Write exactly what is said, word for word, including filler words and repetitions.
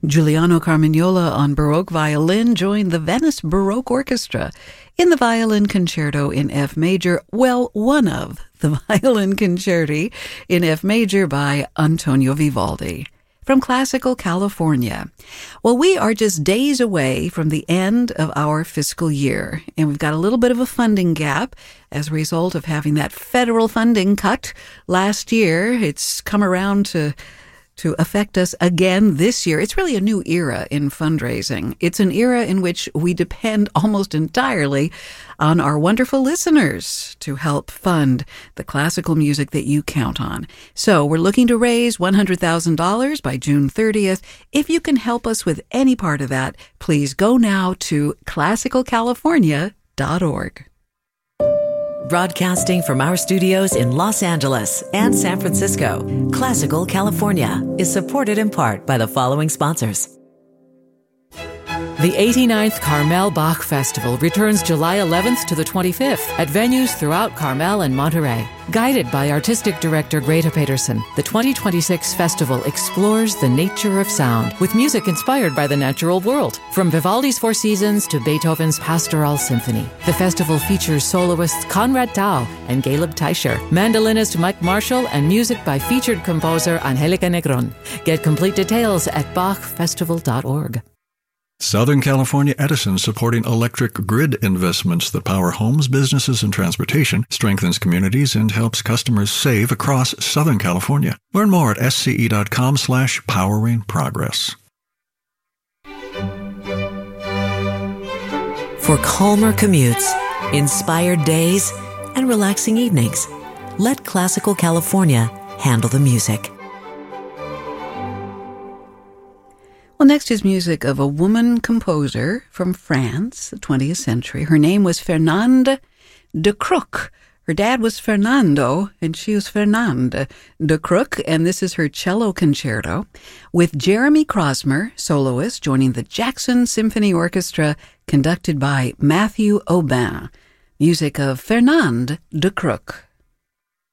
Giuliano Carmignola on Baroque violin joined the Venice Baroque Orchestra in the Violin Concerto in F major, well, one of the Violin Concerti in F major by Antonio Vivaldi. From Classical California. Well, we are just days away from the end of our fiscal year, and we've got a little bit of a funding gap as a result of having that federal funding cut last year. It's come around to to affect us again this year. It's really a new era in fundraising. It's an era in which we depend almost entirely on our wonderful listeners to help fund the classical music that you count on. So we're looking to raise one hundred thousand dollars by June thirtieth. If you can help us with any part of that, please go now to classical california dot org. Broadcasting from our studios in Los Angeles and San Francisco, Classical California is supported in part by the following sponsors. The eighty-ninth Carmel Bach Festival returns July eleventh to the twenty-fifth at venues throughout Carmel and Monterey. Guided by Artistic Director Greta Peterson, the twenty twenty-six festival explores the nature of sound with music inspired by the natural world. From Vivaldi's Four Seasons to Beethoven's Pastoral Symphony, the festival features soloists Conrad Tao and Caleb Teicher, mandolinist Mike Marshall, and music by featured composer Angelica Negron. Get complete details at bach festival dot org. Southern California Edison, supporting electric grid investments that power homes, businesses, and transportation, strengthens communities, and helps customers save across Southern California. Learn more at sce.com slash powering progress. For calmer commutes, inspired days, and relaxing evenings, let Classical California handle the music. Well, next is music of a woman composer from France, the twentieth century. Her name was Fernande de Crook. Her dad was Fernando, and she was Fernande de Crook, and this is her cello concerto, with Jeremy Crosmer, soloist, joining the Jackson Symphony Orchestra, conducted by Matthew Aubin. Music of Fernande de Crook.